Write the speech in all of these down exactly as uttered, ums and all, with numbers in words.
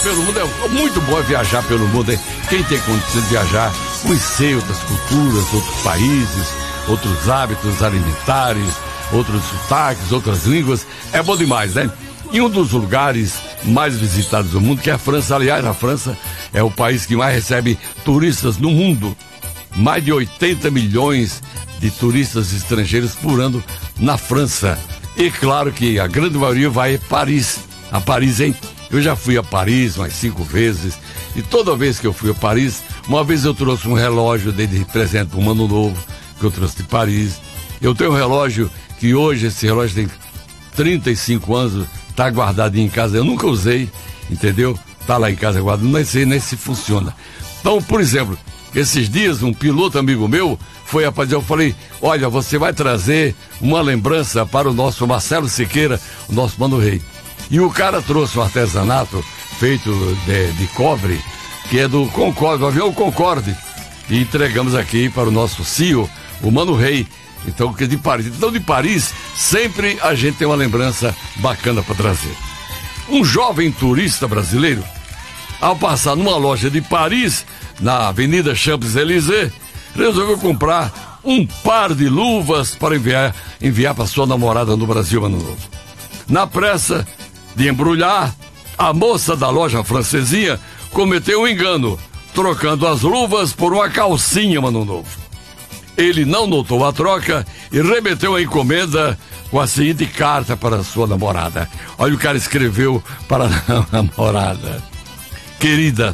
pelo mundo é muito bom é viajar pelo mundo, hein? Quem tem condição de viajar, conhecer outras culturas, outros países, outros hábitos alimentares, outros sotaques, outras línguas, é bom demais, né? E um dos lugares mais visitados do mundo, que é a França. Aliás, a França é o país que mais recebe turistas no mundo. Mais de oitenta milhões de turistas estrangeiros por ano na França. E claro que a grande maioria vai a Paris. A Paris, hein? Eu já fui a Paris umas cinco vezes. E toda vez que eu fui a Paris, uma vez eu trouxe um relógio de presente para um ano novo, que eu trouxe de Paris. Eu tenho um relógio que hoje, esse relógio tem trinta e cinco anos, tá guardadinho em casa. Eu nunca usei, entendeu? Tá lá em casa guardado, não sei nem se funciona. Então, por exemplo, esses dias um piloto amigo meu foi a fazer, eu falei, olha, você vai trazer uma lembrança para o nosso Marcelo Siqueira, o nosso Mano Rei. E o cara trouxe um artesanato feito de, de cobre, que é do Concorde, o avião Concorde. E entregamos aqui para o nosso C E O, o Mano Rei, então, que é de Paris. Então, de Paris, sempre a gente tem uma lembrança bacana para trazer. Um jovem turista brasileiro, ao passar numa loja de Paris, na Avenida Champs-Élysées, resolveu comprar um par de luvas para enviar, enviar para sua namorada no Brasil, Ano Novo. Na pressa de embrulhar, a moça da loja francesinha cometeu um engano, trocando as luvas por uma calcinha, Ano Novo. Ele não notou a troca e remeteu a encomenda com a seguinte carta para sua namorada. Olha, o cara escreveu para a namorada: querida,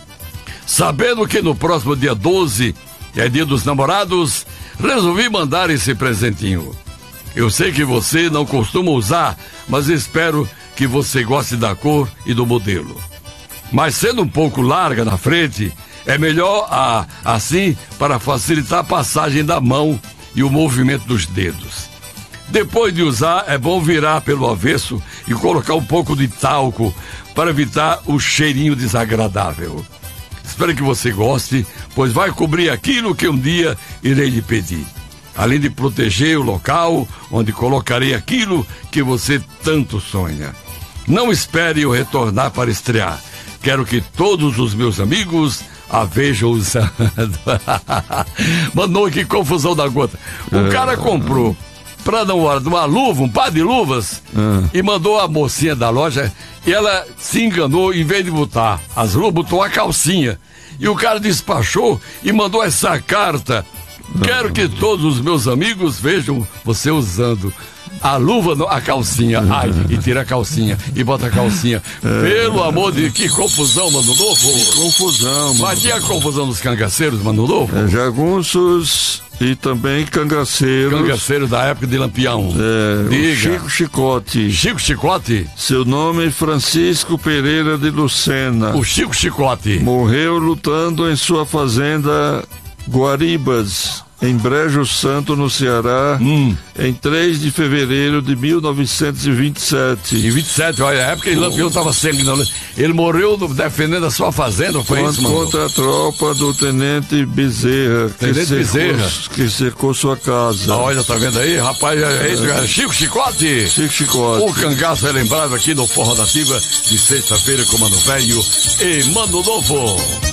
sabendo que no próximo dia doze é dia dos namorados, resolvi mandar esse presentinho. Eu sei que você não costuma usar, mas espero que você goste da cor e do modelo. Mas sendo um pouco larga na frente, é melhor a, assim para facilitar a passagem da mão e o movimento dos dedos. Depois de usar, é bom virar pelo avesso e colocar um pouco de talco para evitar o cheirinho desagradável. Espero que você goste, pois vai cobrir aquilo que um dia irei lhe pedir. Além de proteger o local onde colocarei aquilo que você tanto sonha. Não espere eu retornar para estrear. Quero que todos os meus amigos a vejam usando. Mano, que confusão da gota. O cara comprou pra namorar uma luva, um par de luvas, uh. e mandou a mocinha da loja, e ela se enganou, em vez de botar as luvas, botou a calcinha. E o cara despachou e mandou essa carta: quero que todos os meus amigos vejam você usando a luva, a calcinha. Ai, e tira a calcinha e bota a calcinha. Pelo amor de... Que confusão, Mano Novo. Que confusão, mano. Mas tinha a confusão dos cangaceiros, Mano Novo? É, jagunços e também cangaceiros. Cangaceiro da época de Lampião. É, Diga. Chico Chicote. Chico Chicote? Seu nome é Francisco Pereira de Lucena. O Chico Chicote. Morreu lutando em sua fazenda Guaribas, em Brejo Santo, no Ceará, hum. em três de fevereiro de mil novecentos e vinte e sete. Em vinte e sete, olha, a época que Lampião estava sanguinando. Ele morreu defendendo a sua fazenda, foi Quando, isso, mano? Contra a tropa do Tenente Bezerra, Tenente que, cercou, Bezerra. que cercou sua casa. Ah, olha, tá vendo aí, rapaz? É, é, é Chico Chicote. Chico Chicote. O cangaço é lembrado aqui no Forró da Ativa, de sexta-feira com Mano Velho e Mano Novo.